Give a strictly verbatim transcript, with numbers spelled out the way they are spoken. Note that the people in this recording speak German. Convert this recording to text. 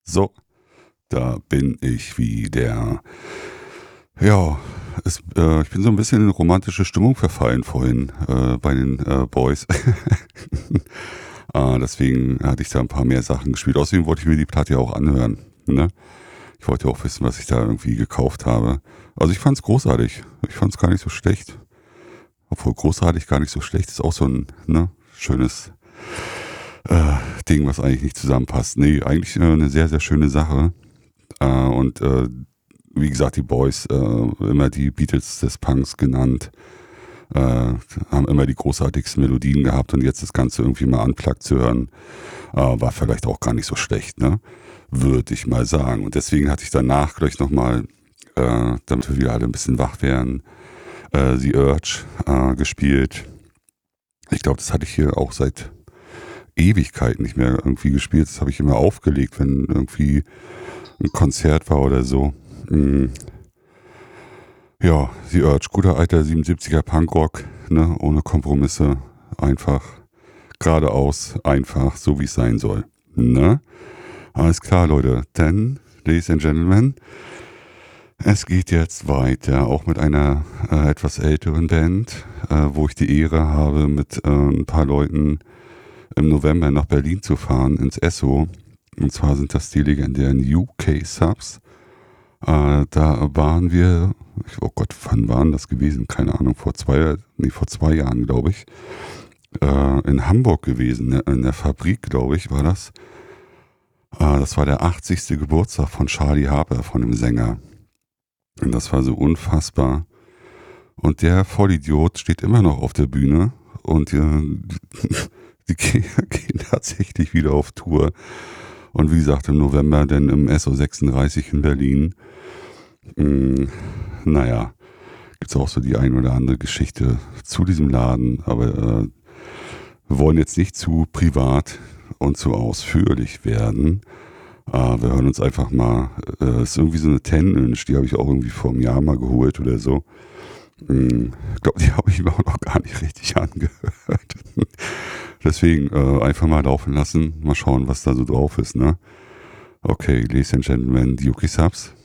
So, da bin ich wieder. Ja, es, äh, ich bin so ein bisschen in romantische Stimmung verfallen vorhin äh, bei den äh, Boys. äh, deswegen hatte ich da ein paar mehr Sachen gespielt. Außerdem wollte ich mir die Platte ja auch anhören. Ne? Ich wollte ja auch wissen, was ich da irgendwie gekauft habe. Also ich fand es großartig. Ich fand es gar nicht so schlecht. Obwohl großartig gar nicht so schlecht ist. Auch so ein ne, schönes äh, Ding, was eigentlich nicht zusammenpasst. Nee, eigentlich äh, eine sehr, sehr schöne Sache. Äh, und äh, wie gesagt, die Boys, äh, immer die Beatles des Punks genannt, äh, haben immer die großartigsten Melodien gehabt und jetzt das Ganze irgendwie mal unplugged zu hören, äh, war vielleicht auch gar nicht so schlecht, ne? Würde ich mal sagen. Und deswegen hatte ich danach gleich nochmal, äh, damit wir wieder alle ein bisschen wach wären, äh, The Urge äh, gespielt. Ich glaube, das hatte ich hier auch seit Ewigkeit nicht mehr irgendwie gespielt. Das habe ich immer aufgelegt, wenn irgendwie ein Konzert war oder so. Mhm. Ja, The Urge, guter alter siebenundsiebziger Punkrock, ne, ohne Kompromisse, einfach, geradeaus, einfach, so wie es sein soll, ne? Alles klar, Leute, denn, Ladies and Gentlemen, es geht jetzt weiter, auch mit einer äh, etwas älteren Band, äh, wo ich die Ehre habe, mit äh, ein paar Leuten im November nach Berlin zu fahren, ins Esso. Und zwar sind das die legendären U K Subs. Äh, da waren wir, oh Gott, wann waren das gewesen? Keine Ahnung, vor zwei, nee, vor zwei Jahren, glaube ich. Äh, in Hamburg gewesen, ne? In der Fabrik, glaube ich, war das. Äh, das war der achtzigste Geburtstag von Charlie Harper, von dem Sänger. Und das war so unfassbar. Und der Vollidiot steht immer noch auf der Bühne und äh, die gehen tatsächlich wieder auf Tour. Und wie gesagt, im November dann im S O sechsunddreißig in Berlin. Hm, naja, gibt es auch so die ein oder andere Geschichte zu diesem Laden, aber äh, wir wollen jetzt nicht zu privat und zu ausführlich werden. Äh, wir hören uns einfach mal, es äh, ist irgendwie so eine ten-Inch, die habe ich auch irgendwie vor einem Jahr mal geholt oder so. Hm, ich glaube, die habe ich mir auch noch gar nicht richtig angehört. Deswegen äh, einfach mal laufen lassen, mal schauen, was da so drauf ist, ne? Okay, Ladies and Gentlemen, die U K Subs.